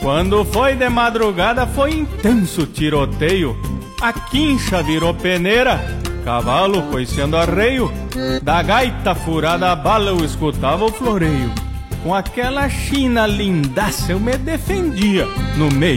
Quando foi de madrugada foi intenso tiroteio. A quincha virou peneira, cavalo coiceando arreio. Da gaita furada a bala eu escutava o floreio. Com aquela china lindaça eu me defendia no meio